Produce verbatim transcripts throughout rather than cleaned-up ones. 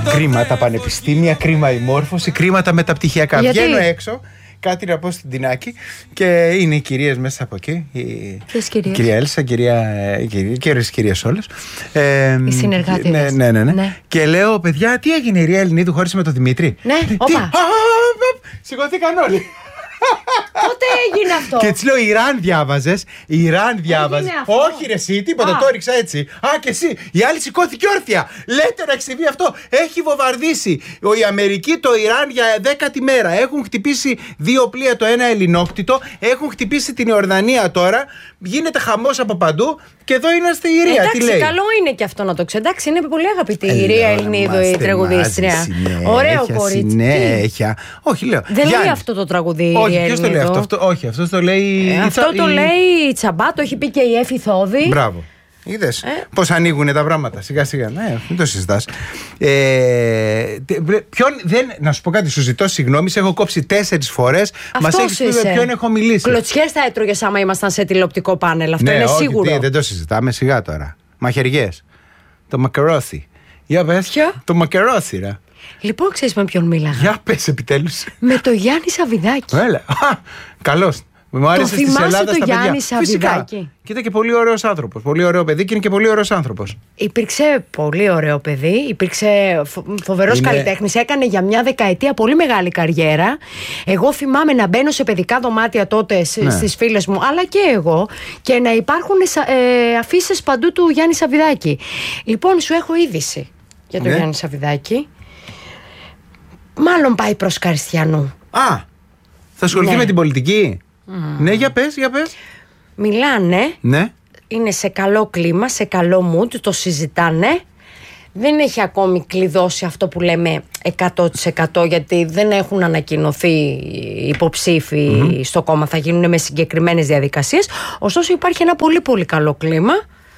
Κρίμα τα πανεπιστήμια, κρίμα η μόρφωση, κρίμα τα μεταπτυχιακά. Γιατί? Βγαίνω έξω, κάτι να πω στην Τινάκη και είναι οι κυρίες μέσα από εκεί. Ποιες κυρίες? Κυρία Έλσα, κυρία, κυρία, κυρίες, κυρίες όλες. Ε, οι συνεργάτες. Ναι, ναι, ναι, ναι. ναι. Και λέω, παιδιά, τι έγινε, η Ρία Ελληνίδου χώρισε με τον Δημήτρη? Ναι, όπα. Σηκωθήκαν όλοι. Πότε έγινε αυτό? Και έτσι λέω, Ιράν διάβαζες? Ιράν διάβαζες? Όχι, ρε, εσύ, τίποτα, το έριξα έτσι. Α, και εσύ. Η άλλη σηκώθηκε όρθια. Λέτε να έχει συμβεί αυτό. Έχει βομβαρδίσει η Αμερική το Ιράν για δέκατη μέρα. Έχουν χτυπήσει δύο πλοία, το ένα ελληνόκτητο. Έχουν χτυπήσει την Ιορδανία τώρα. Γίνεται χαμός από παντού. Και εδώ είμαστε η Ρία. Εντάξει, τι λέει? καλό είναι και αυτό να το ξέρει. Εντάξει, είναι πολύ αγαπητή η Ρία Ελληνίδου, η τραγουδίστρια. Ωραίο κορίτσι. Συνέχεια. Όχι, λέω. Δεν λέει αυτό το τραγουδί. Όχι, ποιος το λέει αυτό? αυτό όχι, αυτό το λέει. Ε, αυτό το η... λέει η Τσαμπά, το έχει πει και η Έφη Θόδη. Μπράβο. Είδες ε? πώς ανοίγουν τα πράγματα σιγά σιγά. Ναι, μην το συζητάς. Ε, ποιον, δεν, να σου πω κάτι, σου ζητώ συγγνώμη, σε έχω κόψει τέσσερις φορές. Μας έχεις πει με ποιον έχω μιλήσει. Κλωτσιές θα έτρωγες άμα ήμασταν σε τηλεοπτικό πάνελ. Αυτό ναι, είναι όχι, σίγουρο. Τι, δεν το συζητάμε, σιγά τώρα. Μαχαιριές. Το μακερόθι. Για πες. Ποιο? Το μακερόθι, ρε. Λοιπόν, ξέρεις με ποιον μίλαγα? Για πες επιτέλους. Με το Γιάννη Σαββιδάκη. Έλα. Καλώς. Μου άρεσε το θυμάσαι Ελλάδα το στα Γιάννη παιδιά. Σαββιδάκη? Και ήταν και πολύ ωραίος άνθρωπος. Πολύ ωραίο παιδί και είναι και πολύ ωραίος άνθρωπος. Υπήρξε πολύ ωραίο παιδί. Υπήρξε φοβερός είναι... καλλιτέχνης. Έκανε για μια δεκαετία πολύ μεγάλη καριέρα. Εγώ θυμάμαι να μπαίνω σε παιδικά δωμάτια τότε ναι. στις φίλες μου, αλλά και εγώ, και να υπάρχουν ε, αφήσεις παντού του Γιάννη Σαββιδάκη. Λοιπόν, σου έχω είδηση για τον ναι. Γιάννη Σαββιδάκη. Μάλλον πάει προς Καριστιανού. Α, θα ασχοληθεί ναι. με την πολιτική. Mm. Ναι, για πες, για πες. Μιλάνε. Ναι. Είναι σε καλό κλίμα, σε καλό mood, το συζητάνε. Δεν έχει ακόμη κλειδώσει αυτό που λέμε εκατό τοις εκατό, γιατί δεν έχουν ανακοινωθεί υποψήφοι mm-hmm. στο κόμμα. Θα γίνουν με συγκεκριμένες διαδικασίες. Ωστόσο υπάρχει ένα πολύ πολύ καλό κλίμα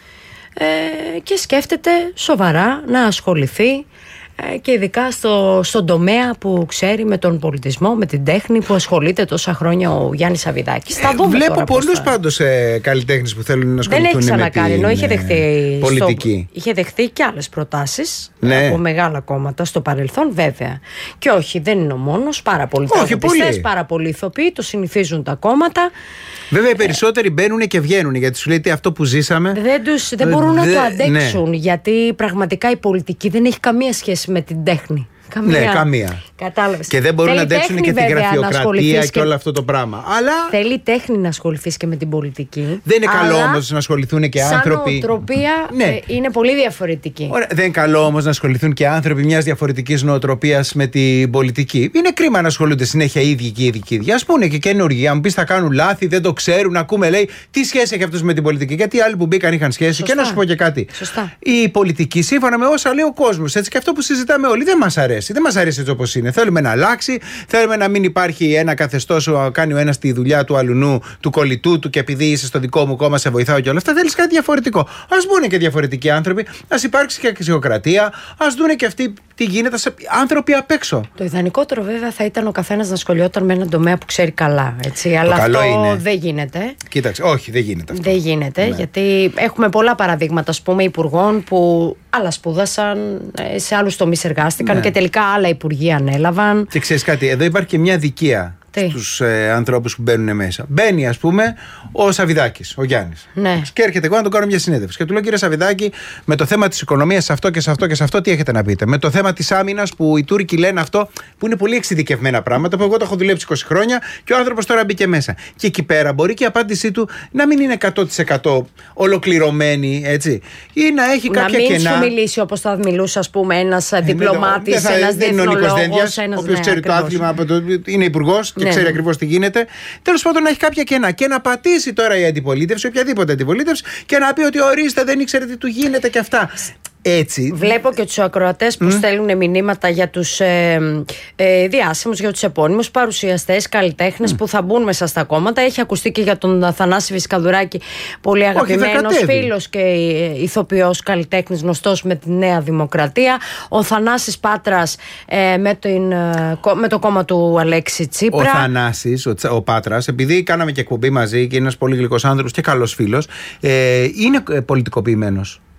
ε, και σκέφτεται σοβαρά να ασχοληθεί και ειδικά στο, στον τομέα που ξέρει, με τον πολιτισμό, με την τέχνη, που ασχολείται τόσα χρόνια ο Γιάννης Σαββιδάκης. Θα δούμε. Βλέπω πολλούς θα... πάντως ε, καλλιτέχνες που θέλουν να ασχοληθούν δεν έχει με ξανακάνει, την είχε δεχθεί πολιτική. Στο, είχε δεχθεί και άλλες προτάσεις ναι. από μεγάλα κόμματα στο παρελθόν, βέβαια. Και όχι, δεν είναι ο μόνος. Πάρα πολλοί τραγουδιστές, πάρα πολλοί ηθοποιοί, το συνηθίζουν τα κόμματα. Βέβαια, οι περισσότεροι μπαίνουν και βγαίνουν, γιατί σου λέει τι αυτό που ζήσαμε. Δεν, τους, δεν μπορούν δε, να το αντέξουν, ναι. γιατί πραγματικά η πολιτική δεν έχει καμία σχέση με την τέχνη. Καμία. Ναι, καμία. Κατάλαβες. Και δεν μπορούν θέλει να αντέξουν και την γραφειοκρατία και... και όλο αυτό το πράγμα. Αλλά... Θέλει τέχνη να ασχοληθείς και με την πολιτική. Δεν είναι αλλά... καλό όμως να ασχοληθούν και σαν άνθρωποι. Η νοοτροπία ναι. ε, είναι πολύ διαφορετική. Ωραία. Δεν είναι καλό όμως να ασχοληθούν και άνθρωποι μιας διαφορετικής νοοτροπίας με την πολιτική. Είναι κρίμα να ασχολούνται συνέχεια οι ίδιοι και οι ίδιοι. Ας πούνε και καινούργοι. Αν μου πεις θα κάνουν λάθη, δεν το ξέρουν, ακούμε λέει τι σχέση έχει αυτός με την πολιτική. Γιατί οι άλλοι που μπήκαν είχαν σχέση. Σωστά. Και να σου πω και κάτι. Σωστά. Η πολιτική, σύμφωνα με όσα λέει ο κόσμος, έτσι και αυτό που συζητάμε όλοι, δεν μας αρέσει. Δεν μας αρέσει έτσι όπως είναι. Θέλουμε να αλλάξει, θέλουμε να μην υπάρχει ένα καθεστώς που κάνει ο ένας τη δουλειά του αλουνού, του κολλητού του, και επειδή είσαι στο δικό μου κόμμα σε βοηθάω και όλα αυτά. Θέλεις κάτι διαφορετικό. Ας μπουν και διαφορετικοί άνθρωποι, ας υπάρξει και αξιοκρατία, ας δούνε και αυτοί τι γίνεται σε άνθρωποι απ' έξω. Το ιδανικότερο βέβαια θα ήταν ο καθένας να ασχολιόταν με έναν τομέα που ξέρει καλά. Έτσι. Αλλά αυτό είναι. Δεν γίνεται. Κοίταξε, όχι, δεν γίνεται αυτό. Δεν γίνεται, ναι. Γιατί έχουμε πολλά παραδείγματα, ας πούμε, υπουργών που άλλα σπούδασαν, σε άλλους τομείς εργάστηκαν, ναι. Και τελικά άλλα υπουργεία ανέλαβαν. Και ξέρεις κάτι, εδώ υπάρχει και μια αδικία στους ε, ανθρώπους που μπαίνουν μέσα. Μπαίνει, ας πούμε, ο Σαββιδάκης, ο Γιάννης. Ναι. Και έρχεται εγώ να τον κάνω μια συνέντευξη. Και του λέω, κύριε Σαββιδάκη, με το θέμα της οικονομίας, σε αυτό και σε αυτό και σε αυτό, τι έχετε να πείτε? Με το θέμα της άμυνας, που οι Τούρκοι λένε αυτό, που είναι πολύ εξειδικευμένα πράγματα, που εγώ το έχω δουλέψει είκοσι χρόνια και ο άνθρωπος τώρα μπήκε μέσα. Και εκεί πέρα μπορεί και η απάντησή του να μην είναι εκατό τοις εκατό ολοκληρωμένη, έτσι. Ή να έχει κάποια κενά. Να μην σου μιλήσει όπως θα μιλούσε, ας πούμε, ένας διπλωμάτης, ένας διεθνολόγος. Ο οποίος ξέρει το άθλημα, είναι υπουργός. Και ναι, ξέρει ακριβώς τι γίνεται. Τέλος πάντων, να έχει κάποια κενά και να πατήσει τώρα η αντιπολίτευση, οποιαδήποτε αντιπολίτευση, και να πει ότι ορίστε, δεν ήξερε τι του γίνεται και αυτά. Έτσι. Βλέπω και τους ακροατές που mm. στέλνουν μηνύματα για τους ε, ε, διάσημους, για τους επώνυμους παρουσιαστές, καλλιτέχνες mm. που θα μπουν μέσα στα κόμματα. Έχει ακουστεί και για τον Θανάση Βυσκαδουράκη, πολύ αγαπημένος φίλος και ηθοποιός, καλλιτέχνης, γνωστός με τη Νέα Δημοκρατία. Ο Θανάσης Πάτρας ε, με, την, με το κόμμα του Αλέξη Τσίπρα. Ο Θανάσης, ο, ο Πάτρας, επειδή κάναμε και εκπομπή μαζί και είναι ένας πολύ γλυκός άνθρωπος και καλός φίλος, ε, είναι πολιτικοποιημένος.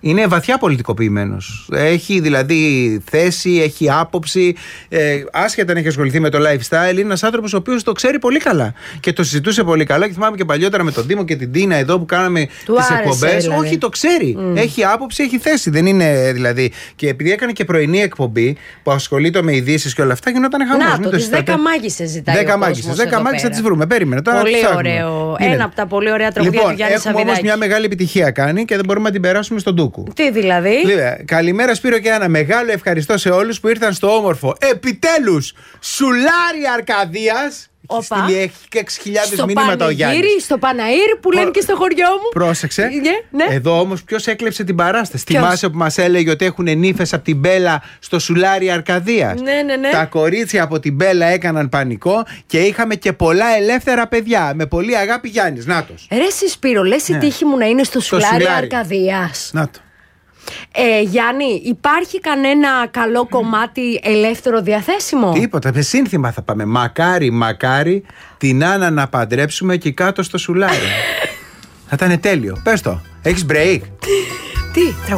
Είναι βαθιά πολιτικοποιημένος. Έχει δηλαδή θέση, έχει άποψη. Ε, άσχετα αν έχει ασχοληθεί με το lifestyle, είναι ένας άνθρωπος ο οποίος το ξέρει πολύ καλά. Και το συζητούσε πολύ καλά. Και θυμάμαι και παλιότερα με τον Δήμο και την Τίνα εδώ που κάναμε τις εκπομπές. Δηλαδή. Όχι, το ξέρει. Mm. Έχει άποψη, έχει θέση. Δεν είναι δηλαδή. Και επειδή έκανε και πρωινή εκπομπή που ασχολείται με ειδήσεις και όλα αυτά, γινόταν χαμός. Να το, τις δέκα μάγισσες ζητάει. δέκα μάγισσες. δέκα μάγισσες θα τις βρούμε. Περίμενε. Τώρα πολύ ωραίο. Ένα από τα πολύ ωραία τραγούδια λοιπόν, του Γιάννη Σαββιδάκη. Έχουμε όμως μια μεγάλη επιτυχία κάνει και δεν μπορούμε να την περάσουμε στον Ντούκου. Τι δηλαδή? Λίβε, καλημέρα Σπύρο και ένα μεγάλο ευχαριστώ σε όλους που ήρθαν στο όμορφο επιτέλους Σουλάρι Αρκαδίας. Στείλει, έχει και έξι χιλιάδες μηνύματα ο Γιάννης. Στο Παναήρ που λένε και στο χωριό μου. Πρόσεξε. Yeah, ναι. Εδώ όμως ποιος έκλεψε την παράσταση? Θυμάσαι που μας έλεγε ότι έχουν νύφες από την Μπέλα στο Σουλάρι Αρκαδίας? Ναι, ναι, ναι. Τα κορίτσια από την Μπέλα έκαναν πανικό και είχαμε και πολλά ελεύθερα παιδιά. Με πολύ αγάπη Γιάννης. Νάτος. Ρε εσύ Σπύρο, λες η τύχη μου να είναι στο Σουλάρι Αρκαδίας? Νάτο. Ε, Γιάννη, υπάρχει κανένα καλό κομμάτι ελεύθερο διαθέσιμο? Τίποτα, με σύνθημα θα πάμε. Μακάρι, μακάρι την Άννα να παντρέψουμε εκεί κάτω στο Σουλάρι. Θα ήταν τέλειο. Πες το, έχεις break? Τι,